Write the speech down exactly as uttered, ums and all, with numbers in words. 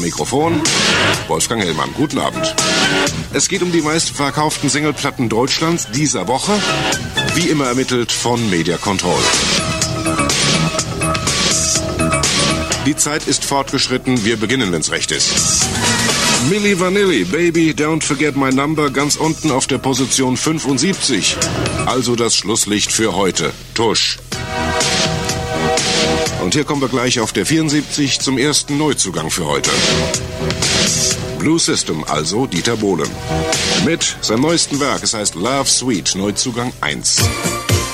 Mikrofon Wolfgang Hellmann. Guten Abend. Es geht um die meistverkauften Singleplatten Deutschlands dieser Woche, wie immer ermittelt von Media Control. Die Zeit ist fortgeschritten, wir beginnen, wenn's recht ist. Milli Vanilli, Baby, Don't Forget My Number, ganz unten auf der Position fünfundsiebzig. Also das Schlusslicht für heute. Tusch. Und hier kommen wir gleich auf der vierundsiebzig zum ersten Neuzugang für heute. Blue System, also Dieter Bohlen. Mit seinem neuesten Werk, es heißt Love Sweet, Neuzugang eins.